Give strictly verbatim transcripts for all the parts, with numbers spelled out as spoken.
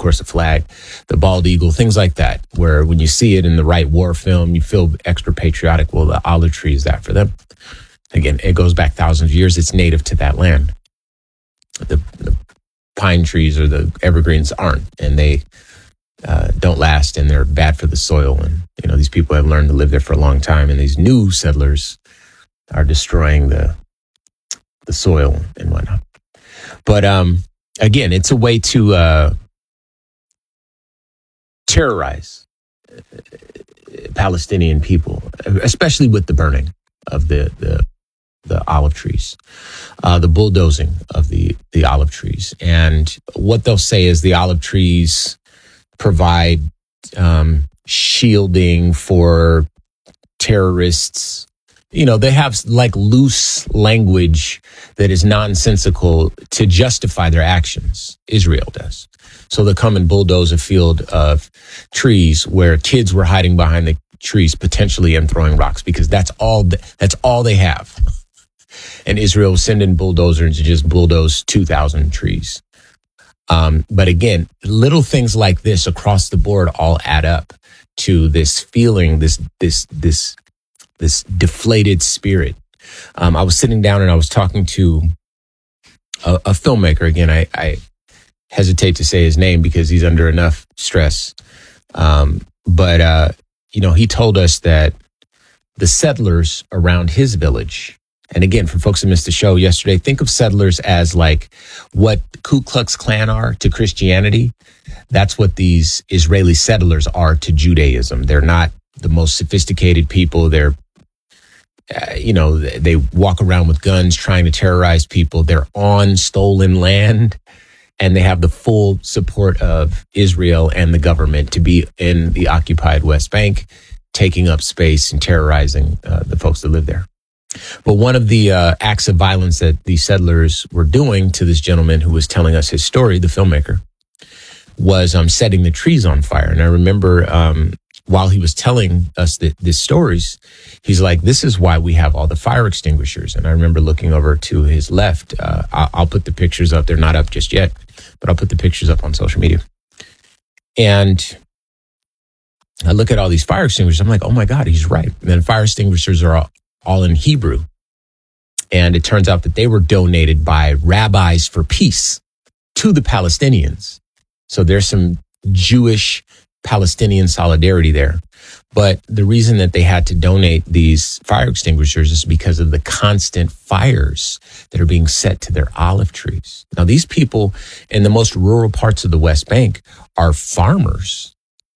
course, a flag, the bald eagle, things like that, where when you see it in the right war film, you feel extra patriotic. Well, the olive tree is that for them. Again, it goes back thousands of years. It's native to that land. The, the pine trees or the evergreens aren't, and they uh, don't last, and they're bad for the soil. And, you know, these people have learned to live there for a long time, and these new settlers are destroying the the soil and whatnot. But um, again, it's a way to uh, terrorize Palestinian people, especially with the burning of the the, the olive trees, uh, the bulldozing of the, the olive trees. And what they'll say is the olive trees provide um, shielding for terrorists. You know, they have like loose language that is nonsensical to justify their actions. Israel does. So they'll come and bulldoze a field of trees where kids were hiding behind the trees, potentially, and throwing rocks, because that's all, th- that's all they have. And Israel will send in bulldozers to just bulldoze two thousand trees. Um, but again, little things like this across the board all add up to this feeling, this, this, this, this deflated spirit. Um, I was sitting down and I was talking to a, a filmmaker. Again, I, I hesitate to say his name because he's under enough stress. Um, but, uh, you know, he told us that the settlers around his village, and again, for folks who missed the show yesterday, think of settlers as like what Ku Klux Klan are to Christianity. That's what these Israeli settlers are to Judaism. They're not the most sophisticated people. They're Uh, you know, they walk around with guns trying to terrorize people. They're on stolen land, and they have the full support of Israel and the government to be in the occupied West Bank, taking up space and terrorizing uh, the folks that live there. But one of the uh, acts of violence that the settlers were doing to this gentleman who was telling us his story, the filmmaker, was um, setting the trees on fire. And I remember um, while he was telling us the, these stories, he's like, this is why we have all the fire extinguishers. And I remember looking over to his left. Uh, I'll, I'll put the pictures up. They're not up just yet, but I'll put the pictures up on social media. And I look at all these fire extinguishers. I'm like, oh my God, he's right. And then fire extinguishers are all, all in Hebrew. And it turns out that they were donated by Rabbis for Peace to the Palestinians. So there's some Jewish Palestinian solidarity there. But the reason that they had to donate these fire extinguishers is because of the constant fires that are being set to their olive trees. Now, these people in the most rural parts of the West Bank are farmers.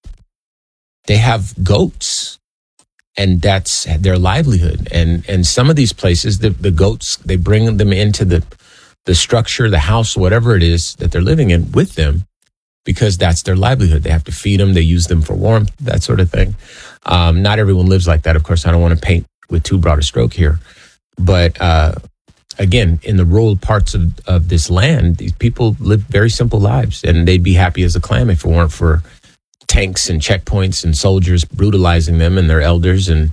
They have goats, and that's their livelihood. And and some of these places, the, the goats, they bring them into the, the structure, the house, whatever it is that they're living in with them, because that's their livelihood. They have to feed them. They use them for warmth, that sort of thing. Um, not everyone lives like that. Of course, I don't want to paint with too broad a stroke here. But uh, again, in the rural parts of, of this land, these people live very simple lives, and they'd be happy as a clam if it weren't for tanks and checkpoints and soldiers brutalizing them and their elders and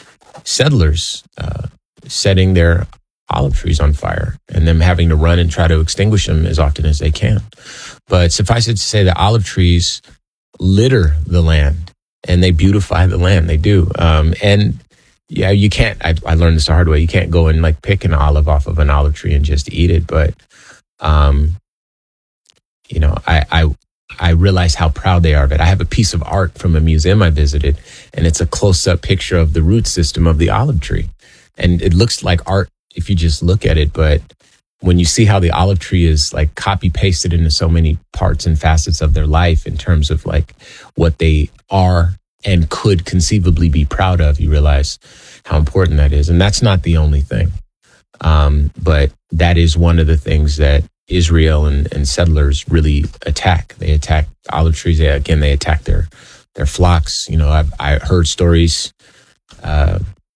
settlers uh, setting their olive trees on fire and them having to run and try to extinguish them as often as they can. But suffice it to say that olive trees litter the land and they beautify the land. They do. Um, and yeah, you can't, I, I learned this the hard way. You can't go and like pick an olive off of an olive tree and just eat it. But, um, you know, I, I, I realized how proud they are of it. I have a piece of art from a museum I visited, and it's a close-up picture of the root system of the olive tree. And it looks like art if you just look at it, but when you see how the olive tree is like copy-pasted into so many parts and facets of their life in terms of like what they are and could conceivably be proud of, you realize how important that is. And that's not the only thing. Um, but that is one of the things that Israel and, and settlers really attack. They attack olive trees. They, again, they attack their their flocks. You know, I've I heard stories uh,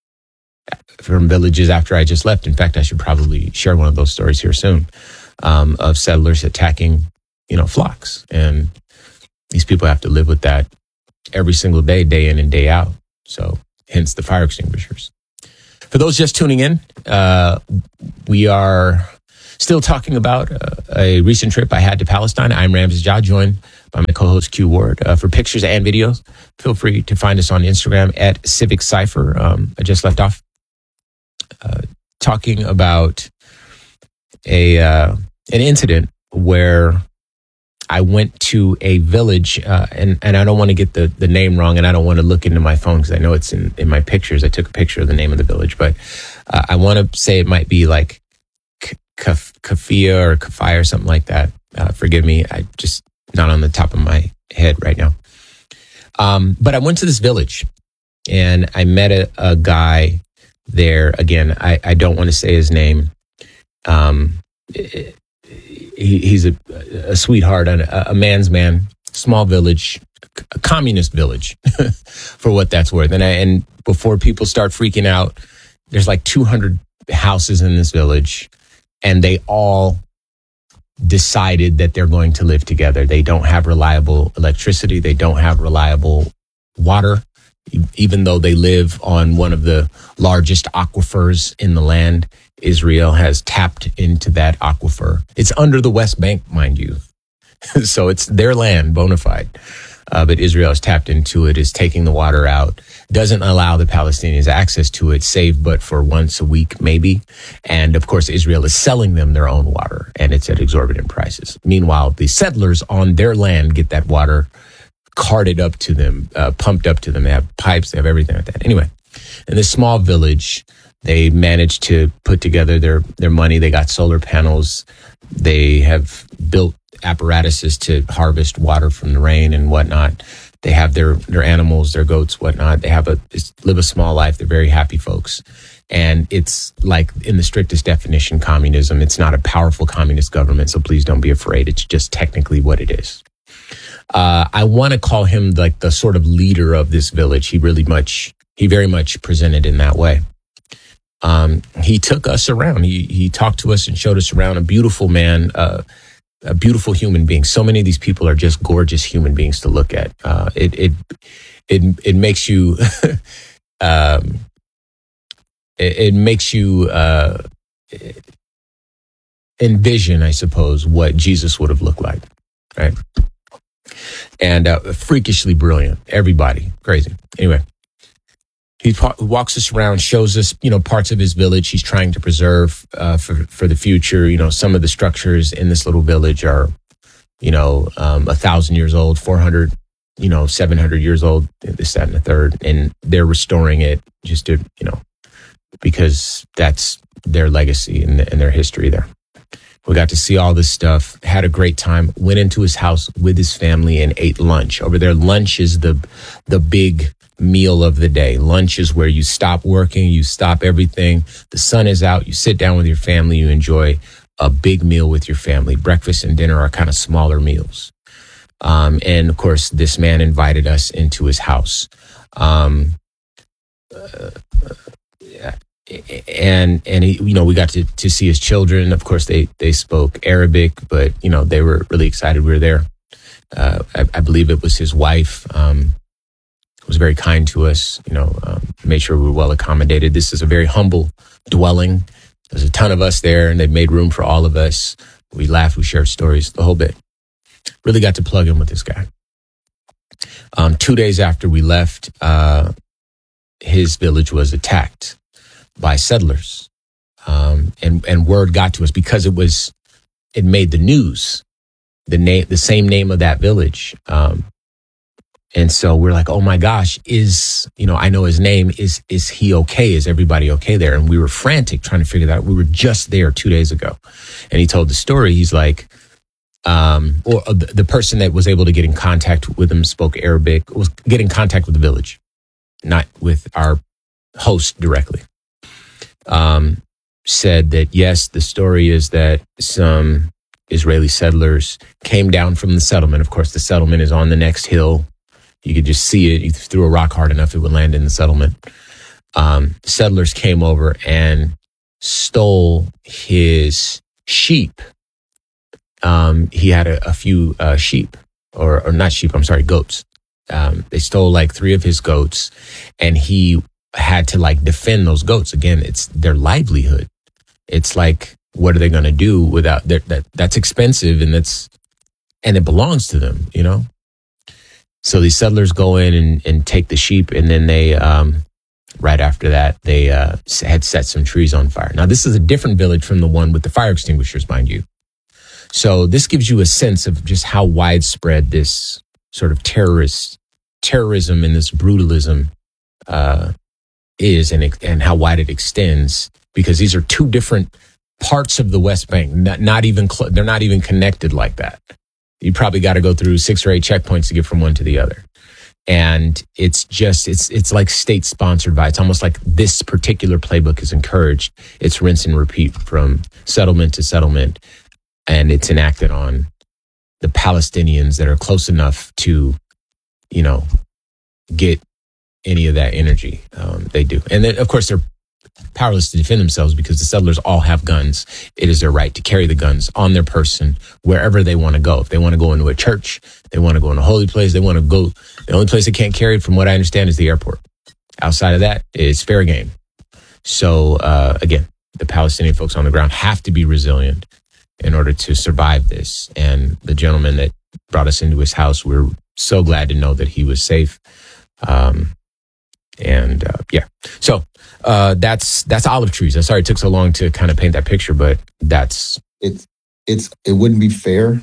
from villages after I just left. In fact, I should probably share one of those stories here soon, um, of settlers attacking, you know, flocks. And these people have to live with that every single day, day in and day out. So hence the fire extinguishers. For those just tuning in, uh, we are still talking about uh, a recent trip I had to Palestine. I'm Ramses Ja, joined by my co-host Q Ward. Uh, for pictures and videos, feel free to find us on Instagram at Civic Cypher. Um, I just left off uh, talking about a uh, an incident where I went to a village, uh, and, and I don't want to get the, the name wrong, and I don't want to look into my phone because I know it's in, in my pictures. I took a picture of the name of the village, but uh, I want to say it might be like Kafia or Kafia or something like that. Uh, forgive me, I just not on the top of my head right now. Um, but I went to this village, and I met a, a guy there. Again, I, I don't want to say his name. Um, it, He, he's a, a sweetheart, a, a man's man, small village, a communist village, for what that's worth. And I, and before people start freaking out, there's like two hundred houses in this village, and they all decided that they're going to live together. They don't have reliable electricity. They don't have reliable water, even though they live on one of the largest aquifers in the land. Israel has tapped into that aquifer. It's under the West Bank, mind you. So it's their land, bona fide. Uh, but Israel has tapped into it, is taking the water out, doesn't allow the Palestinians access to it, save but for once a week, maybe. And of course, Israel is selling them their own water, and it's at exorbitant prices. Meanwhile, the settlers on their land get that water carted up to them, uh, pumped up to them. They have pipes, they have everything like that. Anyway, in this small village, they managed to put together their, their money. They got solar panels. They have built apparatuses to harvest water from the rain and whatnot. They have their, their animals, their goats, whatnot. They have a live a small life. They're very happy folks. And it's like, in the strictest definition, communism. It's not a powerful communist government, so please don't be afraid. It's just technically what it is. Uh, I want to call him like the sort of leader of this village. He really much, he very much presented in that way. Um, he took us around. He he talked to us and showed us around. A beautiful man, uh, a beautiful human being. So many of these people are just gorgeous human beings to look at. Uh, it it it it makes you um, it, it makes you uh, envision, I suppose, what Jesus would have looked like, right? And uh, freakishly brilliant. Everybody crazy. Anyway. He walks us around, shows us, you know, parts of his village he's trying to preserve uh, for for the future. You know, some of the structures in this little village are, you know, um, a thousand years old, four hundred, you know, seven hundred years old, this, that, and the third, and they're restoring it just to, you know, because that's their legacy and, and their history there. We got to see all this stuff, had a great time, went into his house with his family and ate lunch. Over there, lunch is the the big meal of the day. Lunch is where you stop working, you stop everything. The sun is out, you sit down with your family, you enjoy a big meal with your family. Breakfast and dinner are kind of smaller meals. Um, and of course, this man invited us into his house. Um, uh, yeah. And, and he, you know, we got to, to see his children. Of course, they, they spoke Arabic, but, you know, they were really excited we were there. Uh, I, I believe it was his wife, um, was very kind to us, you know, um, made sure we were well accommodated. This is a very humble dwelling. There's a ton of us there, and they've made room for all of us. We laughed, we shared stories, the whole bit. Really got to plug in with this guy. Um, two days after we left, uh, his village was attacked by settlers. Um, and, and word got to us because it was, it made the news, the name, the same name of that village. Um, And so we're like, oh my gosh, is, you know, I know his name. Is, is he okay? Is everybody okay there? And we were frantic trying to figure that out. We were just there two days ago. And he told the story. He's like, um, or the, the person that was able to get in contact with him spoke Arabic, was getting in contact with the village, not with our host directly. Um, said that, yes, the story is that some Israeli settlers came down from the settlement. Of course, the settlement is on the next hill. You could just see it. You threw a rock hard enough, it would land in the settlement. Um, settlers came over and stole his sheep. Um, he had a, a few uh, sheep, or, or not sheep, I'm sorry, goats. Um, they stole like three of his goats, and he had to like defend those goats. Again, it's their livelihood. It's like, what are they going to do without their, that? That's expensive, and that's and it belongs to them, you know? So these settlers go in and, and take the sheep, and then they, um, right after that, they uh, had set some trees on fire. Now, this is a different village from the one with the fire extinguishers, mind you. So this gives you a sense of just how widespread this sort of terrorist terrorism and this brutalism uh, is, and and how wide it extends, because these are two different parts of the West Bank. Not, not even cl- they're not even connected like that. You probably got to go through six or eight checkpoints to get from one to the other. And it's just, it's it's like state sponsored by, it's almost like this particular playbook is encouraged. It's rinse and repeat from settlement to settlement. And it's enacted on the Palestinians that are close enough to, you know, get any of that energy. Um, they do. And then, of course, they're powerless to defend themselves because the settlers all have guns. It is their right to carry the guns on their person wherever they want to go. If they want to go into a church, they want to go in a holy place, they want to go. The only place they can't carry it, from what I understand, is the airport. Outside of that, it's fair game. So, uh, again, the Palestinian folks on the ground have to be resilient in order to survive this. And the gentleman that brought us into his house, we're so glad to know that he was safe. Um, and uh, yeah, so uh, that's that's olive trees. I'm sorry it took so long to kind of paint that picture, but that's it's it's it wouldn't be fair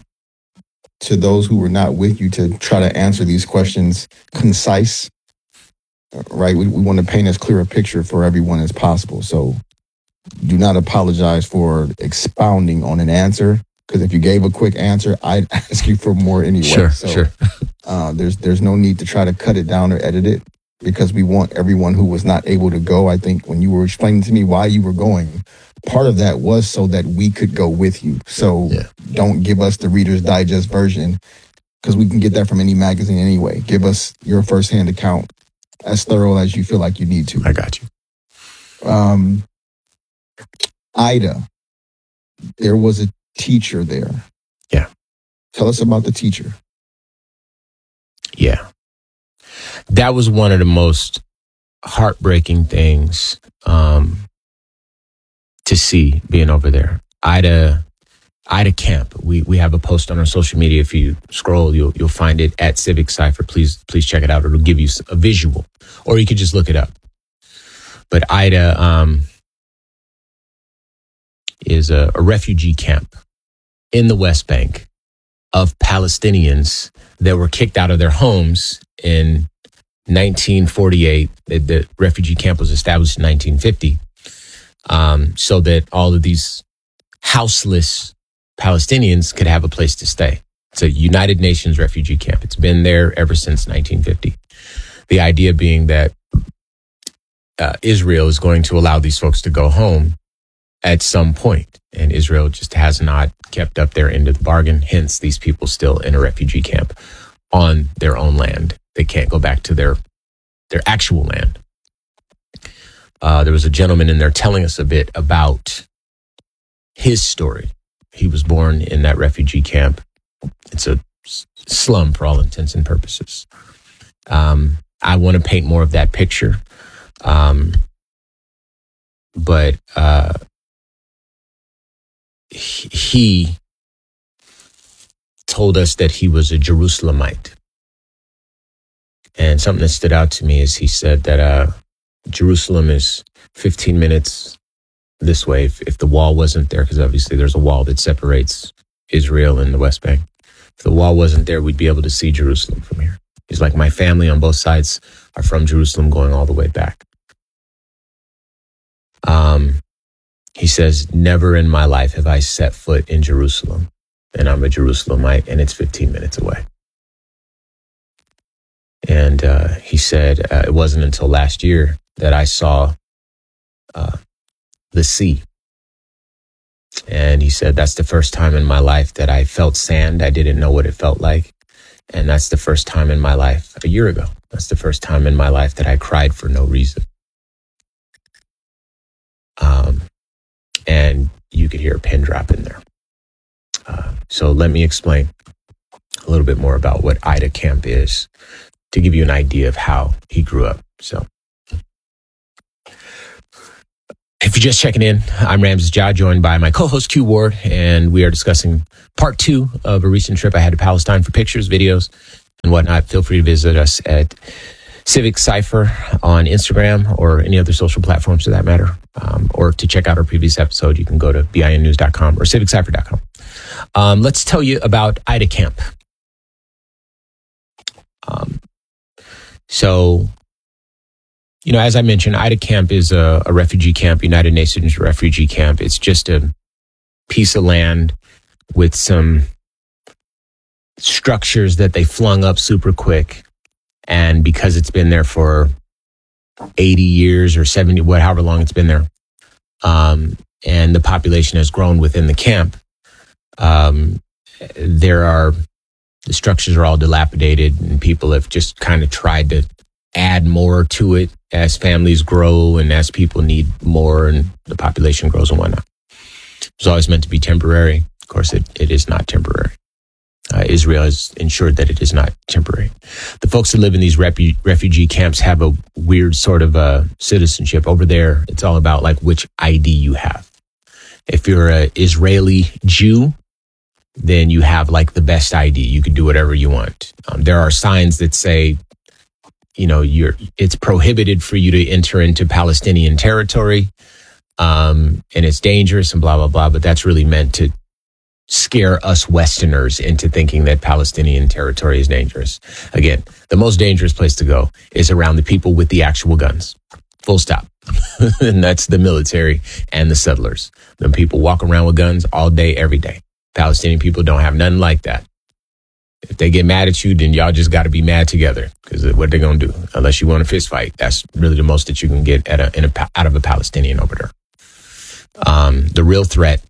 to those who were not with you to try to answer these questions concise, right? We, we want to paint as clear a picture for everyone as possible. So do not apologize for expounding on an answer, because if you gave a quick answer, I'd ask you for more anyway. Sure, so, sure. uh, there's there's no need to try to cut it down or edit it, because we want everyone who was not able to go. I think when you were explaining to me why you were going, part of that was so that we could go with you. So yeah. Don't give us the Reader's Digest version, because we can get that from any magazine anyway. Give us your firsthand account, as thorough as you feel like you need to. I got you. Um, Ida, there was a teacher there. Yeah. Tell us about the teacher. Yeah. That was one of the most heartbreaking things um, to see being over there. Ida, Ida Camp. We we have a post on our social media. If you scroll, you'll you'll find it at Civic Cypher. Please please check it out. It'll give you a visual, or you could just look it up. But Ida um, is a, a refugee camp in the West Bank of Palestinians that were kicked out of their homes in nineteen forty-eight. The, the refugee camp was established in nineteen fifty, um, so that all of these houseless Palestinians could have a place to stay. It's a United Nations refugee camp. It's been there ever since nineteen fifty. The idea being that uh, Israel is going to allow these folks to go home at some point, and Israel just has not kept up their end of the bargain. Hence, these people still in a refugee camp on their own land. They can't go back to their their actual land. Uh, there was a gentleman in there telling us a bit about his story. He was born in that refugee camp. It's a slum for all intents and purposes. Um, I want to paint more of that picture. Um, but uh, he told us that he was a Jerusalemite. And something that stood out to me is he said that uh, Jerusalem is fifteen minutes this way. If, if the wall wasn't there, because obviously there's a wall that separates Israel and the West Bank. If the wall wasn't there, we'd be able to see Jerusalem from here. He's like, my family on both sides are from Jerusalem going all the way back. Um, he says, never in my life have I set foot in Jerusalem, and I'm a Jerusalemite, and it's fifteen minutes away. And uh, he said, uh, it wasn't until last year that I saw uh, the sea. And he said, that's the first time in my life that I felt sand. I didn't know what it felt like. And that's the first time in my life, a year ago, that's the first time in my life that I cried for no reason. Um, and you could hear a pin drop in there. Uh, so let me explain a little bit more about what Ida Camp is, to give you an idea of how he grew up. So if you're just checking in, I'm Ramses Ja, joined by my co-host Q Ward, and we are discussing part two of a recent trip I had to Palestine for pictures, videos, and whatnot. Feel free to visit us at Civic Cypher on Instagram or any other social platforms for that matter. Um, or to check out our previous episode, you can go to B I N news dot com or civic cypher dot com. Um, let's tell you about Aida Camp. Um, so, you know, as I mentioned, Aida Camp is a, a refugee camp, United Nations refugee camp. It's just a piece of land with some structures that they flung up super quick. And because it's been there for eighty years or seventy, what, however long it's been there, um, and the population has grown within the camp, um, there are, the structures are all dilapidated, and people have just kind of tried to add more to it as families grow and as people need more and the population grows and whatnot. It was always meant to be temporary. Of course, it, it is not temporary. Uh, Israel has ensured that it is not temporary. The folks that live in these refu- refugee camps have a weird sort of uh, citizenship. Over there, it's all about like which I D you have. If you're an Israeli Jew, then you have like the best I D. You can do whatever you want. Um, there are signs that say, you know, you're, it's prohibited for you to enter into Palestinian territory, um, and it's dangerous and blah, blah, blah. But that's really meant to scare us Westerners into thinking that Palestinian territory is dangerous. Again, the most dangerous place to go is around the people with the actual guns. Full stop. And that's the military and the settlers. The people walk around with guns all day, every day. Palestinian people don't have nothing like that. If they get mad at you, then y'all just got to be mad together, because what they're going to do, unless you want a fist fight, that's really the most that you can get at a, in a, out of a Palestinian over there. Um, the real threat,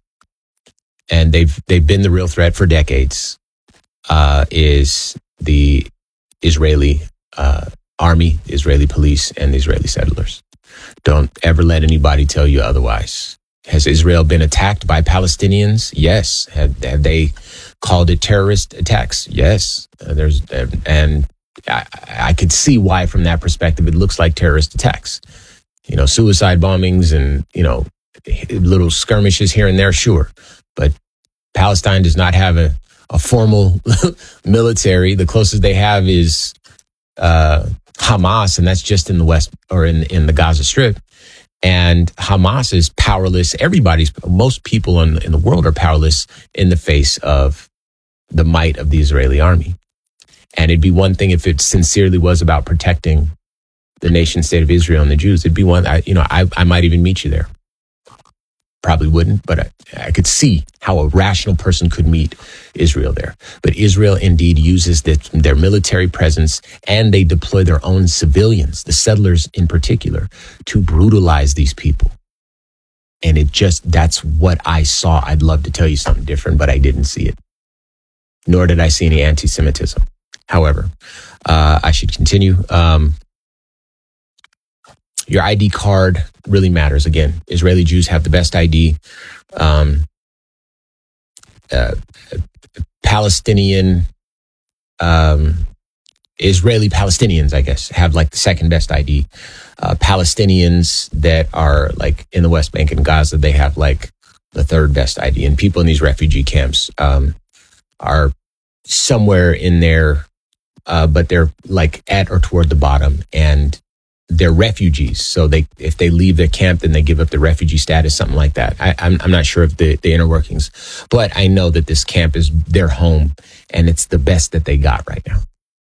and they've they've been the real threat for decades, uh, is the Israeli uh, army, the Israeli police, and the Israeli settlers. Don't ever let anybody tell you otherwise. Has Israel been attacked by Palestinians? Yes. Have, have they called it terrorist attacks? Yes. Uh, there's uh, and I, I could see why, from that perspective, it looks like terrorist attacks. You know, suicide bombings and, you know, little skirmishes here and there, sure. But Palestine does not have a, a formal military. The closest they have is uh, Hamas, and that's just in the West, or in, in the Gaza Strip. And Hamas is powerless. Everybody's, most people in, in the world are powerless in the face of the might of the Israeli army. And it'd be one thing if it sincerely was about protecting the nation state of Israel and the Jews. It'd be one, I, you know, I, I might even meet you there. Probably wouldn't, but I, I could see how a rational person could meet Israel there. But Israel indeed uses the, their military presence, and they deploy their own civilians, the settlers in particular, to brutalize these people. And it just, that's what I saw. I'd love to tell you something different, but I didn't see it. Nor did I see any anti-Semitism. However, uh, I should continue. Um, Your I D card really matters. Again, Israeli Jews have the best I D. Um, uh, Palestinian, um, Israeli Palestinians, I guess, have like the second best I D. Uh, Palestinians that are like in the West Bank and Gaza, they have like the third best I D. And people in these refugee camps um, are somewhere in there, uh, but they're like at or toward the bottom. And they're refugees, so they if they leave their camp, then they give up the refugee status, something like that. I, I'm I'm not sure of the, the inner workings, but I know that this camp is their home, and it's the best that they got right now.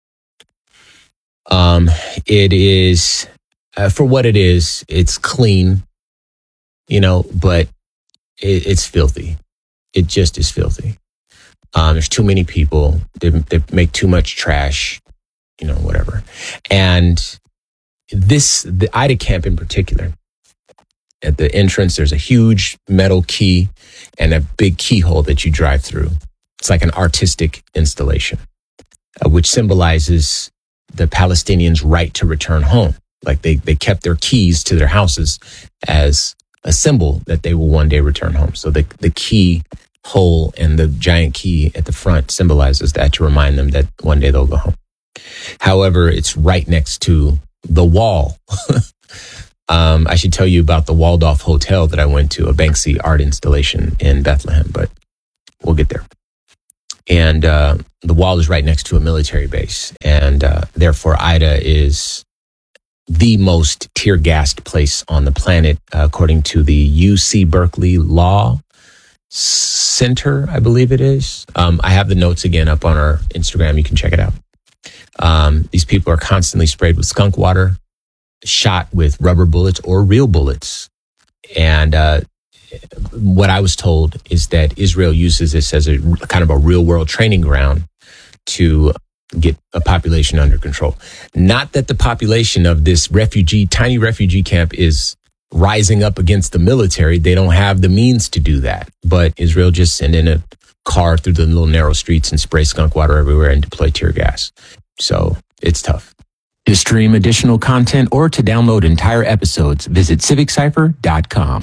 Um, it is uh, for what it is. It's clean, you know, but it, it's filthy. It just is filthy. Um, there's too many people. They, they make too much trash, you know, whatever, and this, the Aida camp in particular, at the entrance, there's a huge metal key and a big keyhole that you drive through. It's like an artistic installation, uh, which symbolizes the Palestinians' right to return home. Like they, they kept their keys to their houses as a symbol that they will one day return home. So the, the key hole and the giant key at the front symbolizes that, to remind them that one day they'll go home. However, it's right next to the wall Um, I should tell you about the Waldorf Hotel that I went to, a Banksy art installation in Bethlehem, but we'll get there. And uh, the wall is right next to a military base. And uh, therefore, Ida is the most tear-gassed place on the planet, uh, according to the U C Berkeley Law Center, I believe it is. Um, I have the notes again up on our Instagram. You can check it out. Um, these people are constantly sprayed with skunk water, shot with rubber bullets or real bullets. And uh, what I was told is that Israel uses this as a kind of a real-world training ground to get a population under control. Not that the population of this refugee, tiny refugee camp is rising up against the military. They don't have the means to do that. But Israel just send in a car through the little narrow streets and spray skunk water everywhere and deploy tear gas. So it's tough. To stream additional content or to download entire episodes, visit civic cipher dot com.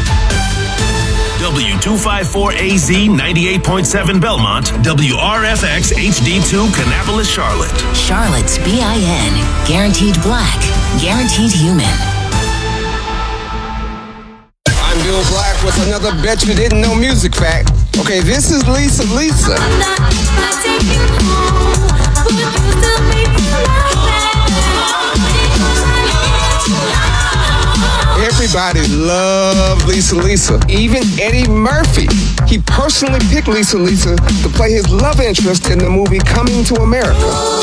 W two fifty-four A Z ninety-eight point seven Belmont, W R F X H D two Kannapolis, Charlotte. Charlotte's B I N, guaranteed black, guaranteed human. I'm Bill Black with another Bet You Didn't Know music fact. Okay, this is Lisa Lisa. I'm not, I take you home, but you still make me laugh. Everybody loved Lisa Lisa. Even Eddie Murphy. He personally picked Lisa Lisa to play his love interest in the movie Coming to America.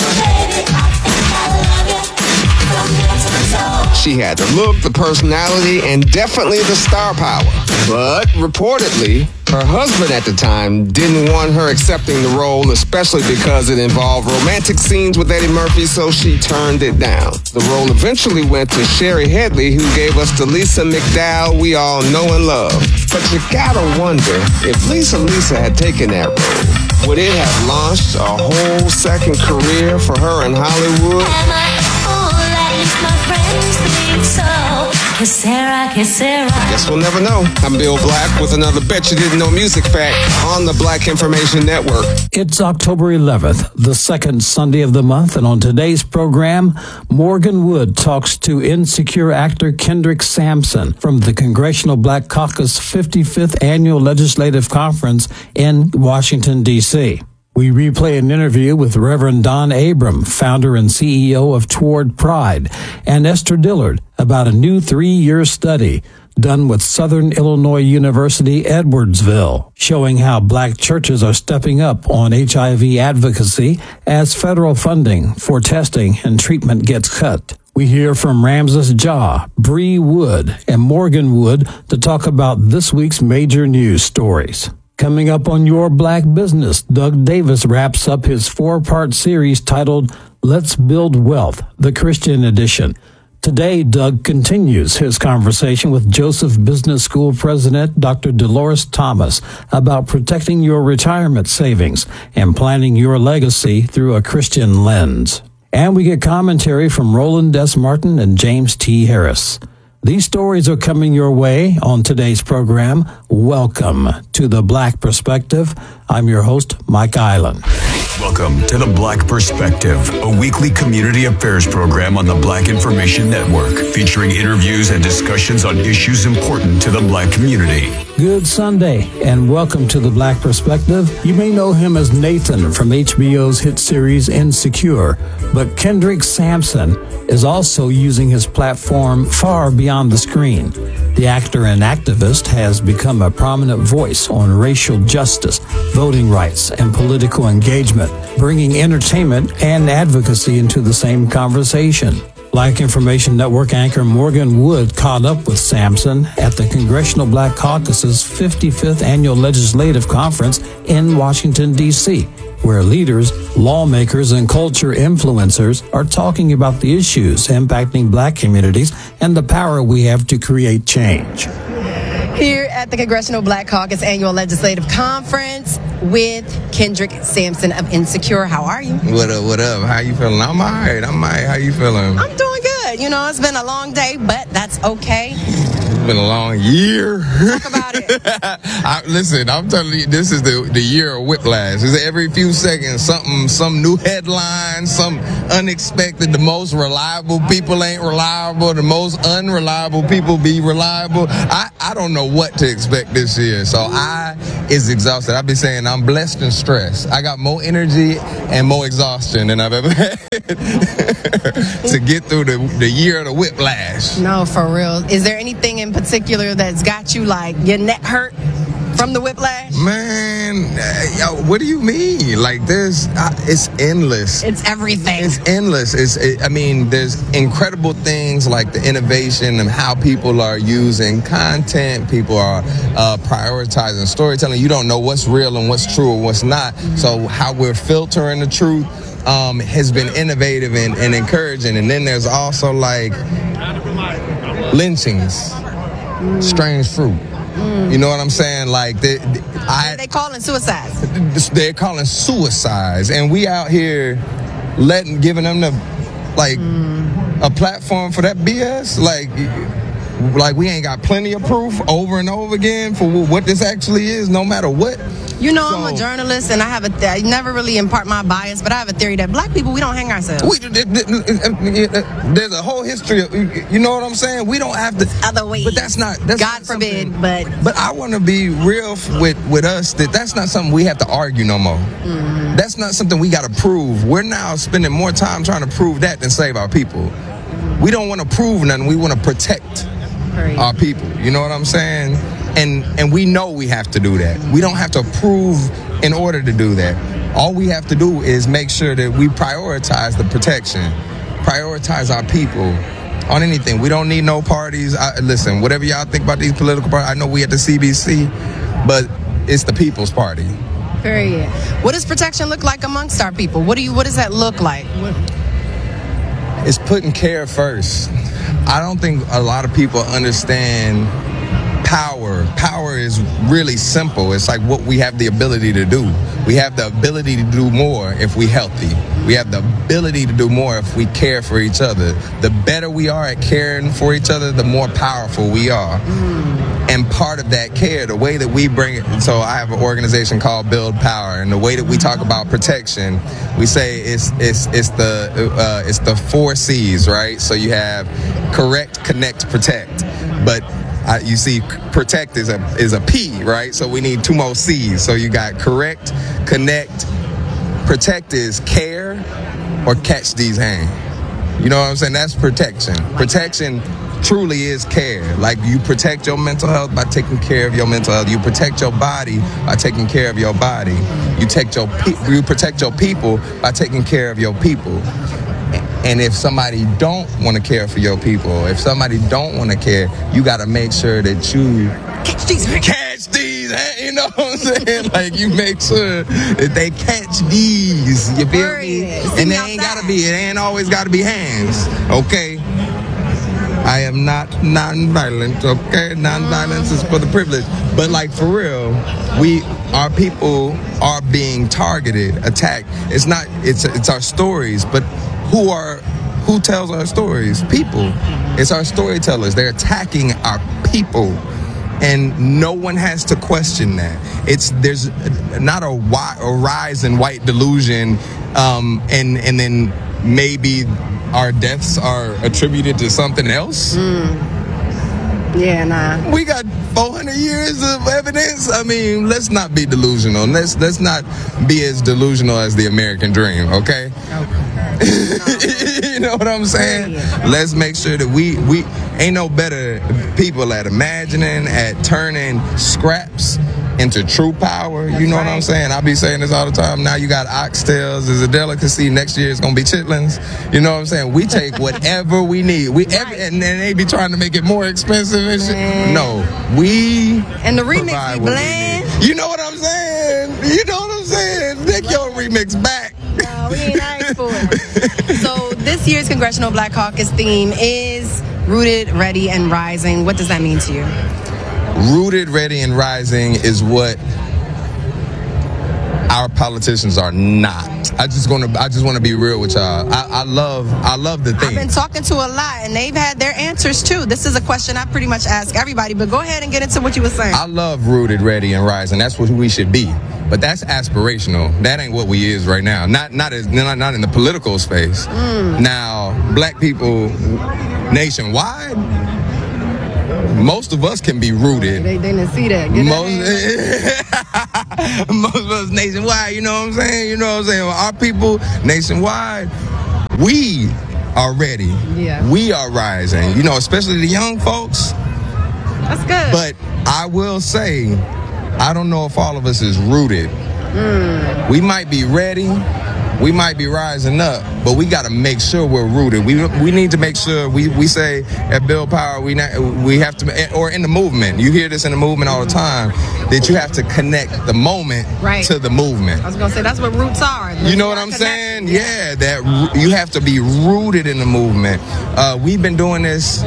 She had the look, the personality, and definitely the star power. But reportedly, her husband at the time didn't want her accepting the role, especially because it involved romantic scenes with Eddie Murphy, so she turned it down. The role eventually went to Sherry Headley, who gave us the Lisa McDowell we all know and love. But you gotta wonder, if Lisa Lisa had taken that role, would it have launched a whole second career for her in Hollywood? Am I a fool? At least my friends think so. Que sera, que sera. Guess we'll never know. I'm Bill Black with another Bet You Didn't Know music fact on the Black Information Network. It's October eleventh, the second Sunday of the month, and on today's program, Morgan Wood talks to Insecure actor Kendrick Sampson from the Congressional Black Caucus fifty-fifth Annual Legislative Conference in Washington, D C We replay an interview with Reverend Don Abram, founder and C E O of Toward Pride, and Esther Dillard about a new three-year study done with Southern Illinois University Edwardsville, showing how black churches are stepping up on H I V advocacy as federal funding for testing and treatment gets cut. We hear from Ramses Jah, Bree Wood, and Morgan Wood to talk about this week's major news stories. Coming up on Your Black Business, Doug Davis wraps up his four-part series titled Let's Build Wealth, the Christian edition. Today, Doug continues his conversation with Joseph Business School President Doctor Dolores Thomas about protecting your retirement savings and planning your legacy through a Christian lens. And we get commentary from Roland S. Martin and James T. Harris. These stories are coming your way on today's program. Welcome to The Black Perspective. I'm your host, Mike Island. Welcome to The Black Perspective, a weekly community affairs program on the Black Information Network, featuring interviews and discussions on issues important to the Black community. Good Sunday, and welcome to The Black Perspective. You may know him as Nathan from H B O's hit series Insecure, but Kendrick Sampson is also using his platform far beyond the screen. The actor and activist has become a prominent voice on racial justice, voting rights, and political engagement, bringing entertainment and advocacy into the same conversation. Black Information Network anchor Morgan Wood caught up with Sampson at the Congressional Black Caucus's fifty-fifth Annual Legislative Conference in Washington, D C, where leaders, lawmakers, and culture influencers are talking about the issues impacting black communities and the power we have to create change. Here at the Congressional Black Caucus Annual Legislative Conference with Kendrick Sampson of Insecure. How are you? What up, what up? How you feeling? I'm all right. I'm all right. How you feeling? I'm doing good. You know, it's been a long day, but that's okay. been a long year. Talk about it. I, listen, I'm telling you, this is the, the year of whiplash. It's every few seconds, something, some new headline, some unexpected. The most reliable people ain't reliable. The most unreliable people be reliable. I, I don't know what to expect this year. So I is exhausted. I've been saying I'm blessed and stressed. I got more energy and more exhaustion than I've ever had to get through the, the year of the whiplash. No, for real. Is there anything in particular that's got you like your neck hurt from the whiplash? Man, uh, yo, what do you mean? Like, there's, uh, it's endless. It's everything. It's endless. It's, it, I mean, there's incredible things like the innovation and how people are using content. People are uh, prioritizing storytelling. You don't know what's real and what's true and what's not. Mm-hmm. So how we're filtering the truth um, has been innovative and, and encouraging. And then there's also like lynchings, mm. strange fruit. Mm. You know what I'm saying? Like, they, they, I, they calling suicides. They're calling suicides, and we out here letting, giving them the, like, mm. a platform for that B S. Like, like we ain't got plenty of proof over and over again for what this actually is, no matter what. You know, so, I'm a journalist, and I have a. Th- I never really impart my bias, but I have a theory that black people, we don't hang ourselves. We, there's a whole history of, you know what I'm saying? We don't have to. Other ways. But that's not. That's God not forbid, but. But I want to be real with, with us that that's not something we have to argue no more. Mm-hmm. That's not something we got to prove. We're now spending more time trying to prove that than save our people. We don't want to prove nothing. We want to protect right. our people. You know what I'm saying? And and we know we have to do that. We don't have to prove in order to do that. All we have to do is make sure that we prioritize the protection, prioritize our people on anything. We don't need no parties. I, listen, whatever y'all think about these political parties, I know we at the C B C, but it's the people's party. Period. What does protection look like amongst our people? What do you? What does that look like? It's putting care first. I don't think a lot of people understand power. Power is really simple. It's like what we have the ability to do. We have the ability to do more if we're healthy. We have the ability to do more if we care for each other. The better we are at caring for each other, the more powerful we are. Mm. And part of that care, the way that we bring it, so I have an organization called Build Power, and the way that we talk about protection, we say it's it's it's the uh, it's the four C's, right? So you have correct, connect, protect. But Uh, you see, protect is a is a P, right? So we need two more C's. So you got correct, connect, protect is care, or catch these hands. You know what I'm saying? That's protection. Protection truly is care. Like, you protect your mental health by taking care of your mental health. You protect your body by taking care of your body. You take your pe- you protect your people by taking care of your people. And if somebody don't want to care for your people, if somebody don't want to care, you got to make sure that you catch these, catch these. You know what I'm saying? Like, you make sure that they catch these. You feel me? And they ain't gotta be. It ain't always gotta be hands. Okay. I am not non-violent. Okay, non-violence is for the privileged. But like, for real, we, our people are being targeted, attacked. It's not. It's it's our stories, but. Who are, who tells our stories? People. It's our storytellers. They're attacking our people, and no one has to question that. It's there's not a, a rise in white delusion, um, and and then maybe our deaths are attributed to something else. Mm. Yeah, nah. We got four hundred years of evidence. I mean, let's not be delusional. Let's let's not be as delusional as the American dream. Okay. Okay. You know what I'm saying? Let's make sure that we we ain't no better people at imagining, at turning scraps into true power. You know what I'm saying? I be saying this all the time. Now you got oxtails as a delicacy. Next year it's gonna be chitlins. You know what I'm saying? We take whatever we need. We every, and then they be trying to make it more expensive and shit. No, we and the remix we blend. You know what I'm saying? You know what I'm saying? Take your remix back. No, we ain't asked for it. So this year's Congressional Black Caucus theme is Rooted, Ready, and Rising. What does that mean to you? Rooted, ready, and rising is what our politicians are not. I just gonna I just want to be real with y'all. I, I love I love the thing. I've been talking to a lot, and they've had their answers too. This is a question I pretty much ask everybody, but go ahead and get into what you were saying. I love rooted, ready, and rising. That's what we should be. But that's aspirational. That ain't what we is right now. Not not as not, not in the political space. Mm. Now, black people nationwide, most of us can be rooted. They, they didn't see that. Get most, most of us nationwide, you know what I'm saying? You know what I'm saying? Our people nationwide, we are ready. Yeah. We are rising. You know, especially the young folks. That's good. But I will say, I don't know if all of us is rooted. Mm. We might be ready. We might be rising up, but we got to make sure we're rooted. We we need to make sure we, we say at Build Power we not, we have to, or in the movement. You hear this in the movement all the time, that you have to connect the moment right. to the movement. I was gonna say that's what roots are. You know what I'm saying? Yeah, that you have to be rooted in the movement. Uh, we've been doing this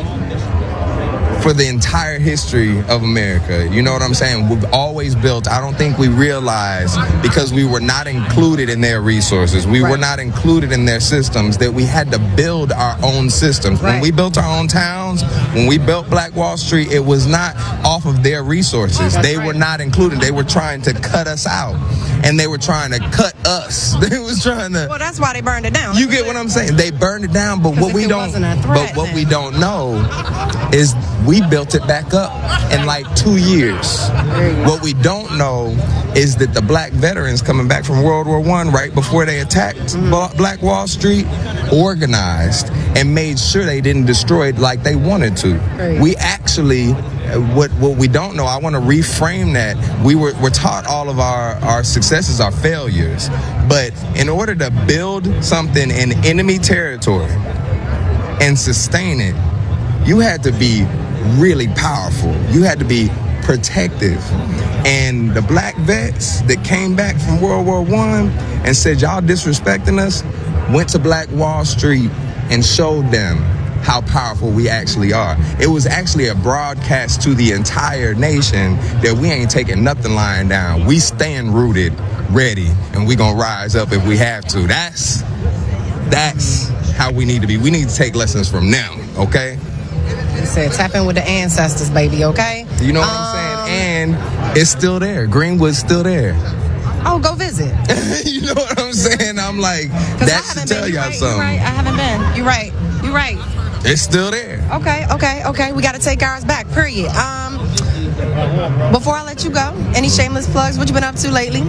for the entire history of America. You know what I'm saying? We've always built, I don't think we realized, because we were not included in their resources, we right. were not included in their systems, that we had to build our own systems. Right. When we built our own towns, when we built Black Wall Street, it was not off of their resources. That's they right. were not included. They were trying to cut us out. And they were trying to cut us. They was trying to. Well, that's why they burned it down. You get what I'm saying? They burned it down, but what we don't. Threat, but what then. we don't know is we built it back up in like two years. What we don't know is that the black veterans coming back from World War One, right before they attacked mm-hmm. Black Wall Street, organized and made sure they didn't destroy it like they wanted to. Right. We actually. What what we don't know, I want to reframe that. We were we're taught all of our, our successes are failures. But in order to build something in enemy territory and sustain it, you had to be really powerful. You had to be protective. And the black vets that came back from World War One and said, y'all disrespecting us, went to Black Wall Street and showed them how powerful we actually are. It was actually a broadcast to the entire nation that we ain't taking nothing lying down. We stand rooted, ready, and we gonna rise up if we have to. That's that's how we need to be. We need to take lessons from them, okay? You said tap in with the ancestors, baby, okay? You know what um, I'm saying? And it's still there. Greenwood's still there. Oh, go visit. You know what I'm saying? I'm like, that should tell been. y'all right, something. You're right, I haven't been. You're right, you're right. It's still there. Okay, okay, okay. We got to take ours back, period. Um, before I let you go, any shameless plugs? What you been up to lately?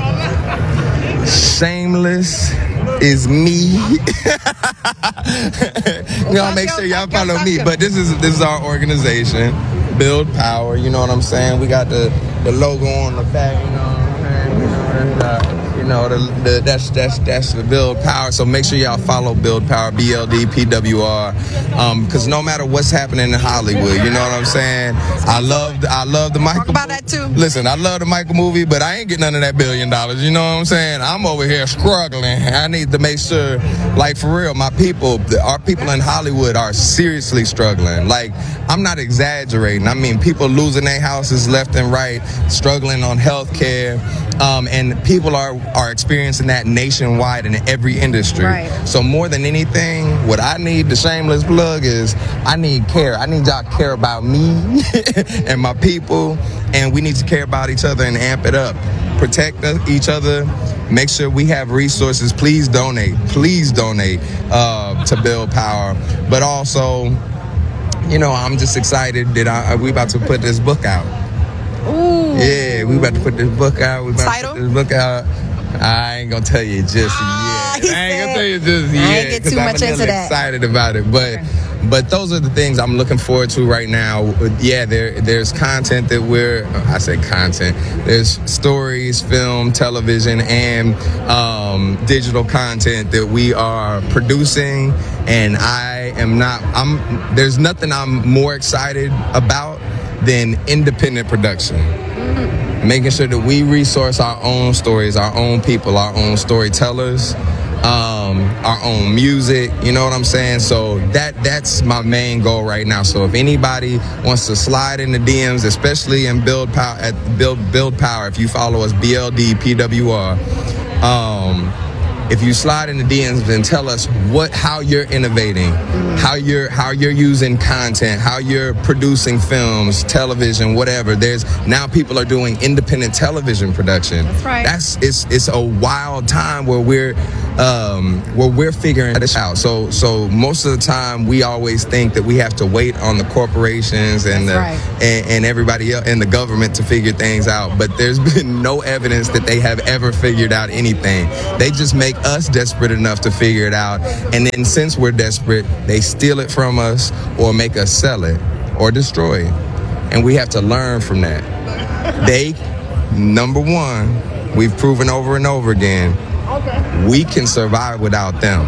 Shameless is me. You know, make sure y'all follow me. But this is this is our organization, Build Power. You know what I'm saying? We got the, the logo on the back. You know what I'm saying? You know, uh, you know the, the, that's that's that's the Build Power. So make sure y'all follow Build Power, B L D P W R, because um, no matter what's happening in Hollywood, you know what I'm saying. I love I love the Michael. Talk about that too. Listen, I love the Michael movie, but I ain't getting none of that billion dollars. You know what I'm saying? I'm over here struggling. I need to make sure, like for real, my people, our people in Hollywood are seriously struggling. Like I'm not exaggerating. I mean, people losing their houses left and right, struggling on health care, um, and people are are experiencing that nationwide in every industry. Right. So more than anything, what I need, the shameless plug, is I need care. I need y'all to care about me and my people, and we need to care about each other and amp it up. Protect each other. Make sure we have resources. Please donate. Please donate uh, to Build Power. But also, you know, I'm just excited that I, we about to put this book out. Ooh. Yeah, we about to put this book out. We about Title? to put this book out. I ain't gonna tell you just ah, yet. I ain't gonna tell you just yet. I ain't get too much I'm into that. excited about it, but okay. but those are the things I'm looking forward to right now. Yeah, there there's content that we're I say content. There's stories, film, television, and um, digital content that we are producing, and I am not. I'm there's nothing I'm more excited about than independent production. Mm-hmm. Making sure that we resource our own stories, our own people, our own storytellers, um, our own music. You know what I'm saying? So that that's my main goal right now. So if anybody wants to slide in the D Ms, especially in Build Power at Build Build Power, if you follow us, B L D P W R, um, if you slide in the D Ms and tell us what, how you're innovating, how you're how you're using content, how you're producing films, television, whatever. There's now people are doing independent television production. That's right. That's it's it's a wild time where we're um, where we're figuring this out. So so most of the time we always think that we have to wait on the corporations and the, right. and, and everybody else and the government to figure things out. But there's been no evidence that they have ever figured out anything. They just make us desperate enough to figure it out, and then since we're desperate, they steal it from us or make us sell it or destroy it. And we have to learn from that. They, number one, we've proven over and over again, we can survive without them.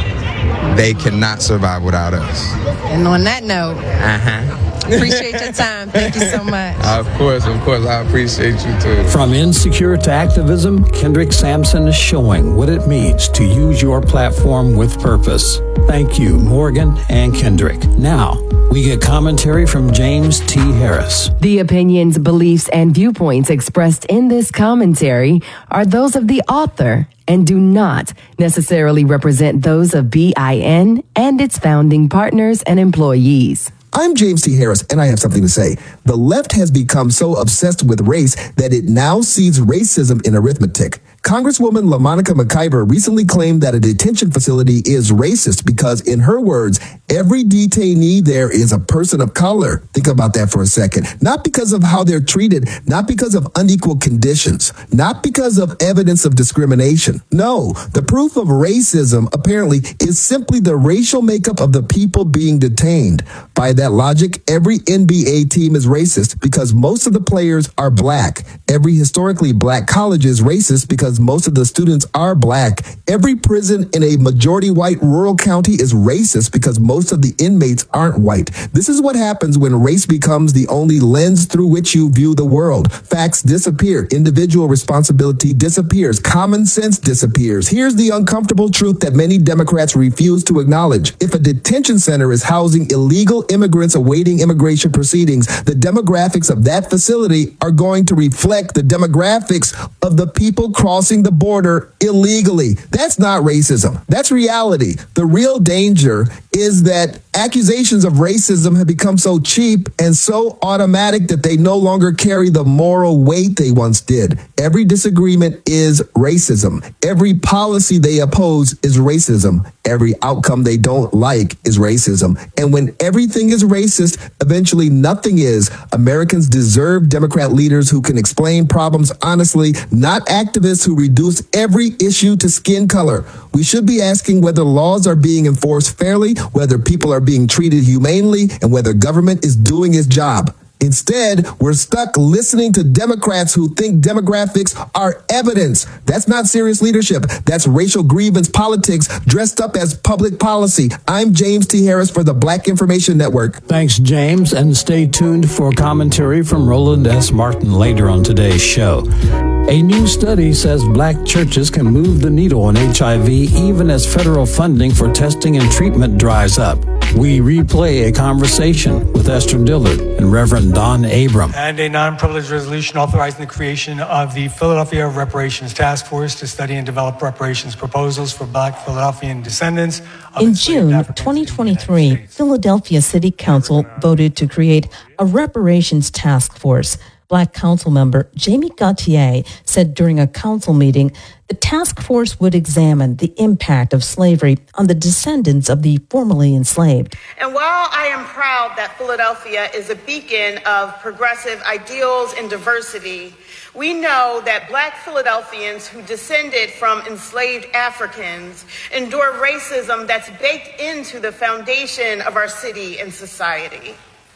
They cannot survive without us. And on that note, Uh-huh. appreciate your time. Thank you so much. Of course, of course. I appreciate you too. From insecure to activism, Kendrick Sampson is showing what it means to use your platform with purpose. Thank you, Morgan and Kendrick. Now, we get commentary from James T. Harris. The opinions, beliefs, and viewpoints expressed in this commentary are those of the author and do not necessarily represent those of B I N and its founding partners and employees. I'm James T. Harris, and I have something to say. The left has become so obsessed with race that it now sees racism in arithmetic. Congresswoman LaMonica McIver recently claimed that a detention facility is racist because, in her words, every detainee there is a person of color. Think about that for a second. Not because of how they're treated, not because of unequal conditions, not because of evidence of discrimination. No, the proof of racism, apparently, is simply the racial makeup of the people being detained. By that logic, every N B A team is racist because most of the players are black. Every historically black college is racist because most of the students are black. Every prison in a majority white rural county is racist because most of the inmates aren't white. This is what happens when race becomes the only lens through which you view the world. Facts disappear. Individual responsibility disappears. Common sense disappears. Here's the uncomfortable truth that many Democrats refuse to acknowledge. If a detention center is housing illegal immigrants awaiting immigration proceedings, the demographics of that facility are going to reflect the demographics of the people crossing the border illegally. That's not racism. That's reality. The real danger is that accusations of racism have become so cheap and so automatic that they no longer carry the moral weight they once did. Every disagreement is racism. Every policy they oppose is racism. Every outcome they don't like is racism. And when everything is racist, eventually nothing is. Americans deserve Democrat leaders who can explain problems honestly, not activists who reduce every issue to skin color. We should be asking whether laws are being enforced fairly, whether people are being treated humanely, and whether government is doing its job. Instead, we're stuck listening to Democrats who think demographics are evidence. That's not serious leadership. That's racial grievance politics dressed up as public policy. I'm James T. Harris for the Black Information Network. Thanks, James, and stay tuned for commentary from Roland S. Martin later on today's show. A new study says black churches can move the needle on H I V even as federal funding for testing and treatment dries up. We replay a conversation with Esther Dillard and Reverend Don Abram. And a non-privileged resolution authorizing the creation of the Philadelphia Reparations Task Force to study and develop reparations proposals for black Philadelphian descendants. In June twenty twenty-three, Philadelphia City Council voted to create a reparations task force. Black council member Jamie Gauthier said during a council meeting the task force would examine the impact of slavery on the descendants of the formerly enslaved. And while I am proud that Philadelphia is a beacon of progressive ideals and diversity, we know that black Philadelphians who descended from enslaved Africans endure racism that's baked into the foundation of our city and society.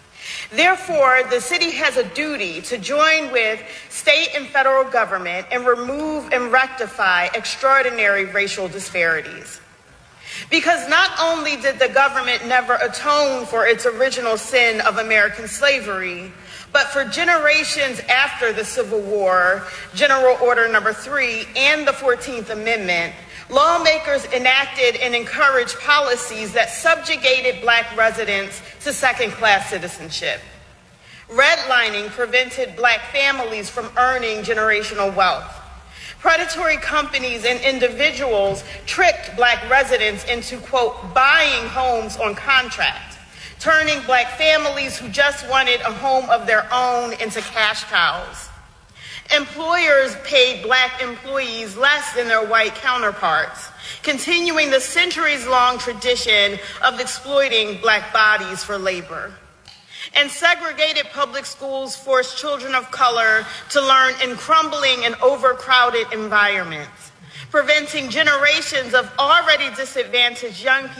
Therefore, the city has a duty to join with state and federal government and remove and rectify extraordinary racial disparities. Because not only did the government never atone for its original sin of American slavery, but for generations after the Civil War, General Order Number Three, and the fourteenth Amendment, lawmakers enacted and encouraged policies that subjugated black residents to second-class citizenship. Redlining prevented black families from earning generational wealth. Predatory companies and individuals tricked black residents into, quote, buying homes on contract, turning black families who just wanted a home of their own into cash cows. Employers paid black employees less than their white counterparts, continuing the centuries-long tradition of exploiting black bodies for labor. And segregated public schools forced children of color to learn in crumbling and overcrowded environments, preventing generations of already disadvantaged young